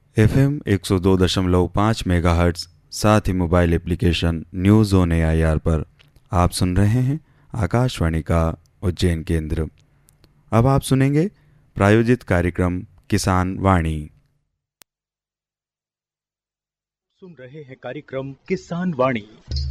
FM 102.5 megahertz, साथ ही mobile application news on AIR पर आप सुन रहे हैं आकाशवाणी का उज्जैन केंद्र। अब आप सुनेंगे प्रायोजित कार्यक्रम किसान वाणी। सुन रहे हैं कार्यक्रम किसान वाणी।